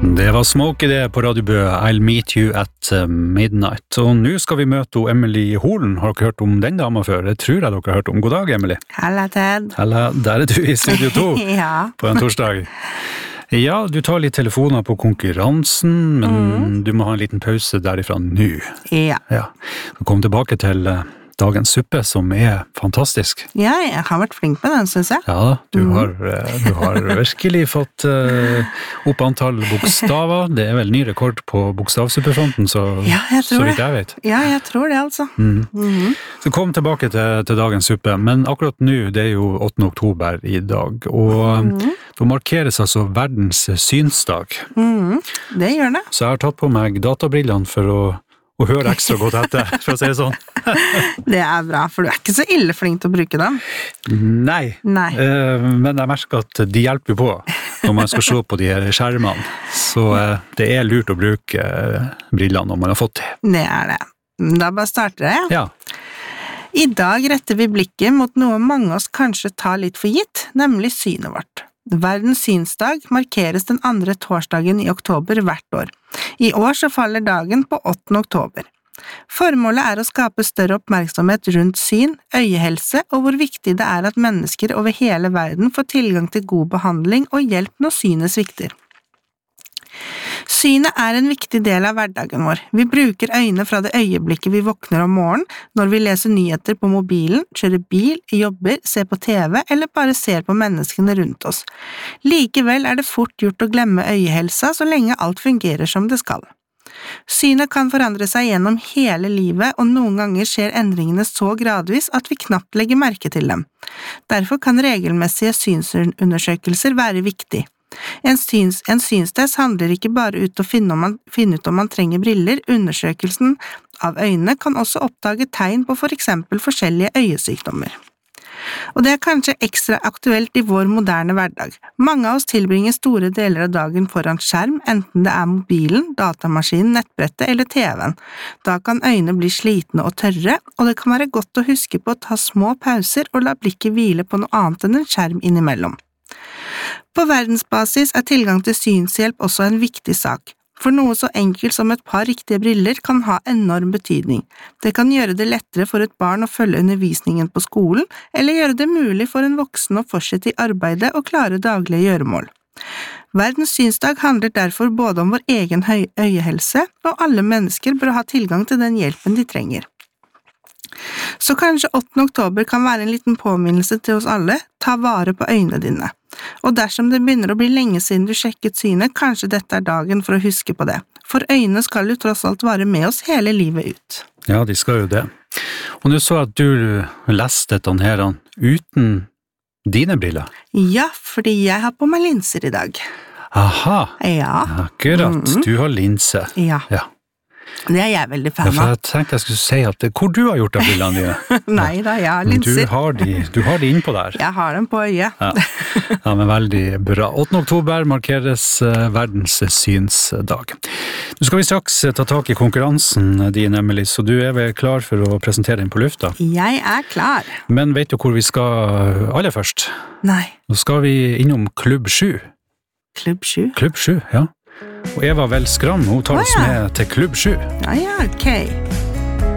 Det var Smokey det på Radio Bø, I'll meet you at midnight. Og nå skal vi møte Emily Holen. Har dere hørt om den dama før? Det tror jeg dere har hørt om. God dag, Emily. Halla, Ted. Halla, der du I Studio 2 Ja. På en torsdag. Ja, du tar litt telefoner på konkurransen, men du må ha en liten pause derifra nå. Ja. Ja. Så kom tilbake til dagens suppe, som fantastisk. Ja, jeg har vært flink med den, synes jeg. Ja, du har virkelig fått opp antall bokstaver. Det vel ny rekord på bokstavsuppefronten, så vidt jeg vet. Ja, jeg tror det, altså. Så kom tilbake til dagens suppe, men akkurat nå, det jo 8. oktober I dag, og da markeres altså verdens synsdag. Det gjør det. Så jeg har tatt på meg databrillene for å høre ekstra godt etter, for å si det sånn. Det bra, for du ikke så ille flink til å bruke dem. Nei. Men jeg merker at de hjelper på når man skal se på de her skjermene. Så det lurt å bruke brillene når man har fått det. Det det. Da bare starter jeg. Ja. I dag retter vi blikket mot noe mange av oss kanskje tar litt for gitt, nemlig synet vårt. Verdens synsdag markeres den andre torsdagen I oktober hvert år. I år så faller dagen på 8. oktober. Formålet å skape større oppmerksomhet rundt syn, øyehelse og hvor viktig det at mennesker over hele verden får tilgang til god behandling og hjelp når synet svikter. Synet en viktig del av hverdagen vår. Vi bruker øynene fra det øyeblikket vi våkner om morgenen, når vi leser nyheter på mobilen, kjører bil, jobber, ser på TV eller bare ser på menneskene rundt oss. Likevel det fort gjort å glemme øyehelsa så lenge alt fungerer som det skal. Synet kan forandre seg gjennom hele livet, og noen ganger skjer endringene så gradvis at vi knapt legger merke til dem. Derfor kan regelmessige synsundersøkelser være viktig. En synstest handler ikke bare ut å finne ut om man trenger briller. Undersøkelsen av øynene kan også oppdage tegn på for eksempel forskjellige øyesykdommer. Og det kanskje ekstra aktuelt I vår moderne hverdag. Mange av oss tilbringer store deler av dagen foran skjerm, enten det mobilen, datamaskinen, nettbrettet eller TV-en. Da kan øynene bli slitne og tørre, og det kan være godt å huske på å ta små pauser og la blikket hvile på noe annet enn en skjerm innimellom. På verdensbasis tilgang til synshjelp også en viktig sak. For noe så enkelt som et par riktige briller kan ha enorm betydning. Det kan gjøre det lettere for et barn å følge undervisningen på skolen, eller gjøre det mulig for en voksen å fortsette I arbeidet og klare daglige gjøremål. Verdens synsdag handler derfor både om vår egen øyehelse, og alle mennesker bør ha tilgang til den hjelpen de trenger. Så kanskje 8. oktober kan være en liten påminnelse til oss alle, ta vare på øynene dine. Og dersom det begynner å bli lenge siden du sjekket synet, kanskje dette dagen for å huske på det. For øynene skal jo tross alt være med oss hele livet ut. Ja, de skal jo det. Og nå så at du leste dette her uten dine briller. Ja, fordi jeg har på meg linser I dag. Aha, ja. Akkurat. Du har linse. Ja. Det jeg veldig fan av. Ja, for jeg tenkte jeg skulle si at hvor du har gjort av brillene dine. Nei da, jeg har linser. Du har de innpå der. Jeg har dem på øyet. Ja, men veldig bra. 8. oktober markeres verdens synsdag. Nå skal vi straks ta tak I konkurransen din, Emily, så du vel klar for å presentere den på lufta? Jeg klar. Men vet du hvor vi skal aller først? Nei. Nå skal vi innom Klubb 7. Klubb 7? Klubb 7, ja. Og Eva Vel Skram, hun tar oss med til Klubb 7. Ja, ok.